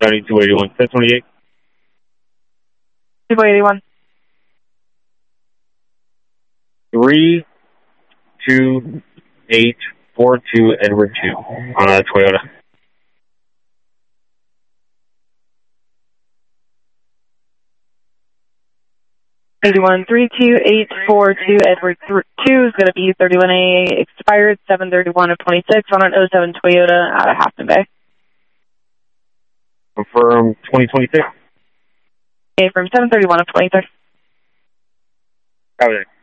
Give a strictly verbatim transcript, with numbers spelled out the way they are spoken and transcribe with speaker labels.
Speaker 1: seventy-two eighty-one, ten twenty-eight.
Speaker 2: two eighty-one.
Speaker 1: three two eight four two Edward two on a Toyota.
Speaker 2: eighty-one, three two eight four two Edward two is going to be thirty-one A, expired seven thirty-one of twenty-six on an oh seven Toyota out of Half Moon Bay.
Speaker 1: Confirm twenty twenty-six.
Speaker 2: Okay, from seven thirty-one of twenty-six.
Speaker 1: Copy that.